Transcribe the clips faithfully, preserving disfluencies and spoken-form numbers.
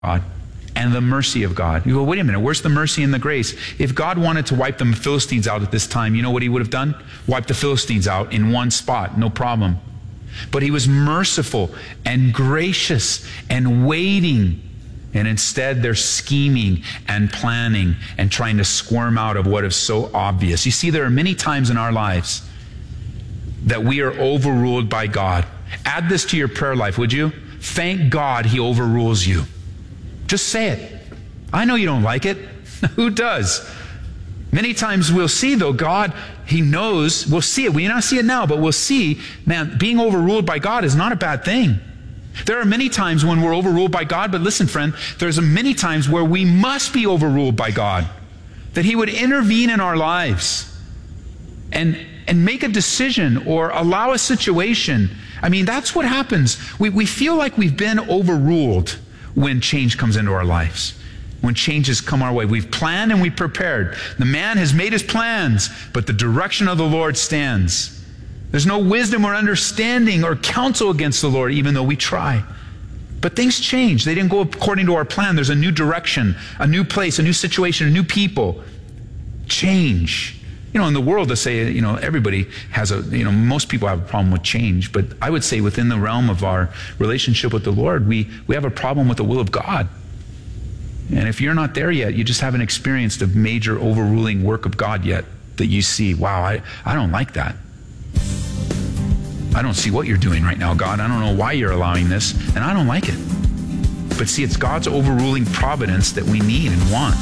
God and the mercy of God. You go, wait a minute, where's the mercy and the grace? If God wanted to wipe the Philistines out at this time, you know what he would have done? Wipe the Philistines out in one spot, no problem. But he was merciful and gracious and waiting. And instead, they're scheming and planning and trying to squirm out of what is so obvious. You see, there are many times in our lives that we are overruled by God. Add this to your prayer life, would you? Thank God he overrules you. Just say it. I know you don't like it. Who does? Many times we'll see, though, God, he knows, we'll see it. We may not see it now, but we'll see, man, being overruled by God is not a bad thing. There are many times when we're overruled by God, but listen, friend, there's many times where we must be overruled by God, that he would intervene in our lives and, and make a decision or allow a situation. I mean, that's what happens. We, we feel like we've been overruled when change comes into our lives. When changes come our way. We've planned and we've prepared. The man has made his plans, but the direction of the Lord stands. There's no wisdom or understanding or counsel against the Lord, even though we try. But things change. They didn't go according to our plan. There's a new direction, a new place, a new situation, a new people. Change. You know, in the world, they say, you know, everybody has a, you know, most people have a problem with change. But I would say within the realm of our relationship with the Lord, we, we have a problem with the will of God. And if you're not there yet, you just haven't experienced a major overruling work of God yet that you see, wow, I, I don't like that. I don't see what you're doing right now, God. I don't know why you're allowing this, and I don't like it. But see, it's God's overruling providence that we need and want.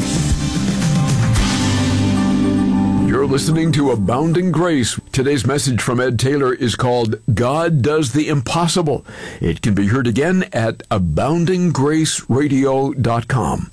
You're listening to Abounding Grace. Today's message from Ed Taylor is called God Does the Impossible. It can be heard again at abounding grace radio dot com.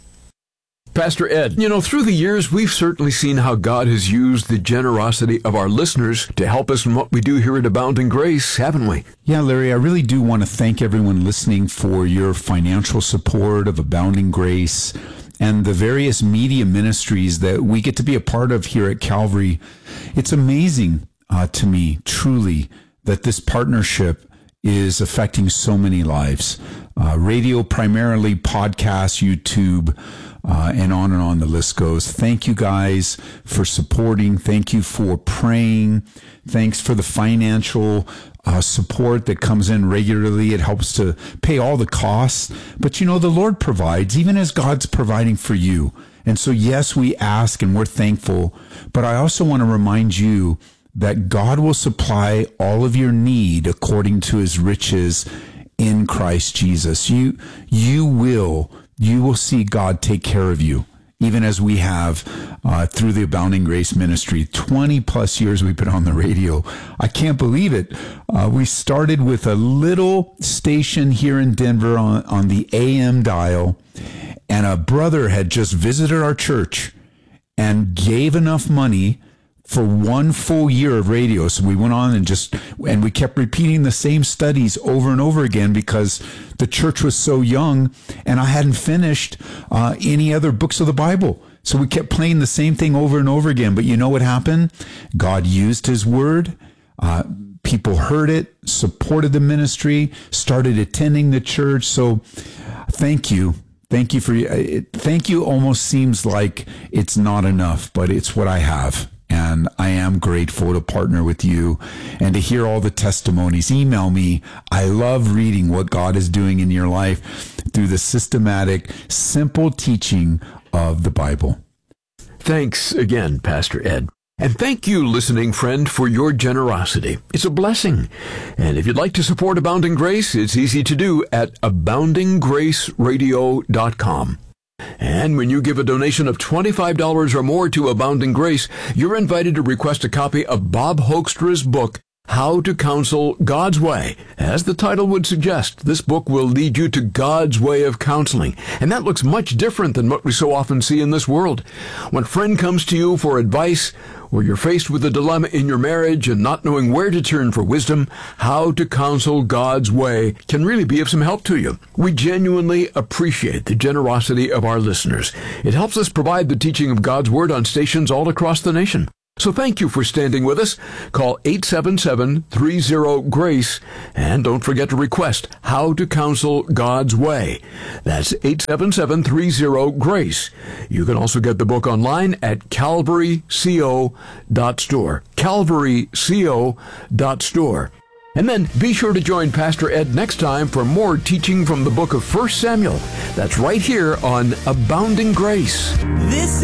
Pastor Ed, you know, through the years, we've certainly seen how God has used the generosity of our listeners to help us in what we do here at Abounding Grace, haven't we? Yeah, Larry, I really do want to thank everyone listening for your financial support of Abounding Grace and the various media ministries that we get to be a part of here at Calvary. It's amazing uh, to me, truly, that this partnership is affecting so many lives. Uh, radio primarily, podcasts, YouTube, Uh, and on and on the list goes. Thank you guys for supporting. Thank you for praying. Thanks for the financial uh, support that comes in regularly. It helps to pay all the costs. But you know, the Lord provides, even as God's providing for you. And so, yes, we ask and we're thankful. But I also want to remind you that God will supply all of your need according to his riches in Christ Jesus. You, you will You will see God take care of you, even as we have uh, through the Abounding Grace Ministry. twenty plus years we've been on the radio. I can't believe it. Uh, we started with a little station here in Denver on, on the A M dial, and a brother had just visited our church and gave enough money for one full year of radio. So we went on and just, and we kept repeating the same studies over and over again because the church was so young and I hadn't finished uh, any other books of the Bible. So we kept playing the same thing over and over again. But you know what happened? God used his word. Uh, people heard it, supported the ministry, started attending the church. So thank you. Thank you for, it, thank you almost seems like it's not enough, but it's what I have. And I am grateful to partner with you and to hear all the testimonies. Email me. I love reading what God is doing in your life through the systematic, simple teaching of the Bible. Thanks again, Pastor Ed. And thank you, listening friend, for your generosity. It's a blessing. And if you'd like to support Abounding Grace, it's easy to do at abounding grace radio dot com. And when you give a donation of twenty-five dollars or more to Abounding Grace, you're invited to request a copy of Bob Hoekstra's book, How to Counsel God's Way. As the title would suggest, this book will lead you to God's way of counseling. And that looks much different than what we so often see in this world. When a friend comes to you for advice, or you're faced with a dilemma in your marriage and not knowing where to turn for wisdom, How to Counsel God's Way can really be of some help to you. We genuinely appreciate the generosity of our listeners. It helps us provide the teaching of God's Word on stations all across the nation. So thank you for standing with us. Call eight seven seven, three zero, GRACE, and don't forget to request How to Counsel God's Way. That's eight seven seven, three zero, GRACE. You can also get the book online at calvary co dot store. calvary co dot store. And then be sure to join Pastor Ed next time for more teaching from the book of First Samuel. That's right here on Abounding Grace. This